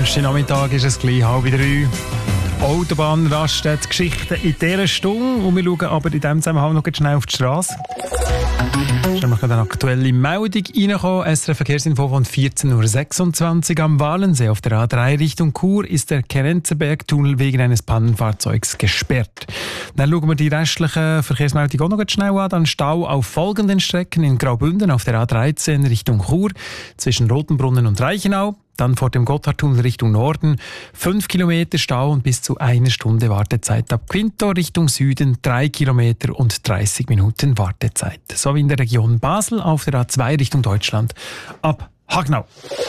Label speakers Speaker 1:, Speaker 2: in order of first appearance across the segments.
Speaker 1: Donnerstagnachmittag ist es gleich 2:30. Autobahnraststätte Geschichten in dieser Stunde. Und wir schauen aber in diesem Zusammenhang noch schnell auf die Straße. Ist nämlich eine aktuelle Meldung reingekommen. SRF Verkehrsinfo von 14.26 Uhr am Walensee auf der A3 Richtung Chur ist der Kerenzerberg-Tunnel wegen eines Pannenfahrzeugs gesperrt. Dann schauen wir die restlichen Verkehrsmeldungen auch noch schnell an. Dann Stau auf folgenden Strecken: in Graubünden auf der A13 Richtung Chur zwischen Rotenbrunnen und Reichenau. Dann vor dem Gotthardtunnel Richtung Norden 5 Kilometer Stau und bis zu 1 Stunde Wartezeit. Ab Quinto Richtung Süden 3 Kilometer und 30 Minuten Wartezeit. Sowie in der Region Basel auf der A2 Richtung Deutschland ab Hagnau.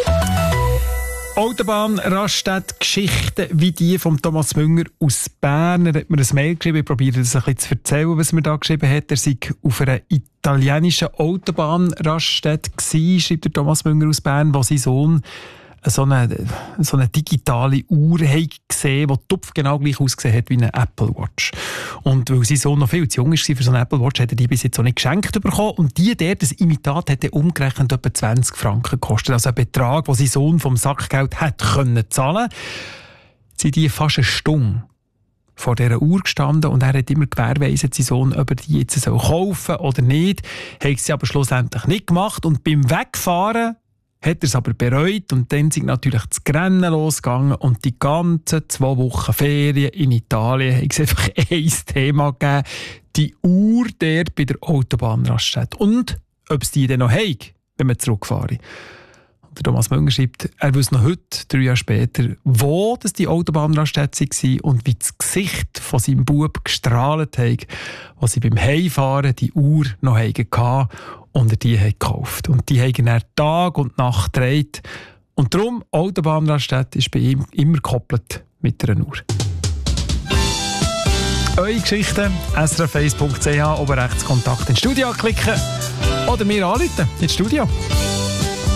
Speaker 1: Autobahnraststätte Geschichten wie die von Thomas Münger aus Bern. Er hat mir ein Mail geschrieben, ich probiere das ein bisschen zu erzählen, was er mir da geschrieben hat. Er sei auf einer italienischen Autobahnraststätte gewesen, schreibt der Thomas Münger aus Bern, wo sein Sohn so eine digitale Uhr gesehen, die topfgenau gleich ausgesehen hat wie eine Apple Watch. Und weil sein Sohn noch viel zu jung war für so eine Apple Watch, hat er die bis jetzt auch nicht geschenkt bekommen. Und das Imitat hätte umgerechnet etwa 20 Franken gekostet. Also ein Betrag, den sein Sohn vom Sackgeld hätte zahlen können. Jetzt sind die fast eine Stunde vor dieser Uhr gestanden und er hat immer gewährleistet, sein Sohn, ob er die jetzt kaufen soll oder nicht. Hat sie aber schlussendlich nicht gemacht. Und beim Wegfahren hat er es aber bereut und dann sind natürlich das Rennen losgegangen und die ganzen 2 Wochen Ferien in Italien hat es einfach ein Thema gegeben: die Uhr dort bei der Autobahnraststätte. Und ob es die dann noch hat, wenn man zurückfahren. Der Thomas Münger schreibt, er wüsste noch heute, 3 Jahre später, wo das die Autobahnraststätte war und wie das Gesicht von seinem Bub gestrahlt hat, als sie beim Heimfahren die Uhr noch hatten und er die gekauft. Und die haben er Tag und Nacht gedreht. Und darum, Autobahnraststätte ist bei ihm immer gekoppelt mit einer Uhr. Eure Geschichten, srf1.ch, oben rechts Kontakt ins Studio klicken oder mir anrufen ins Studio.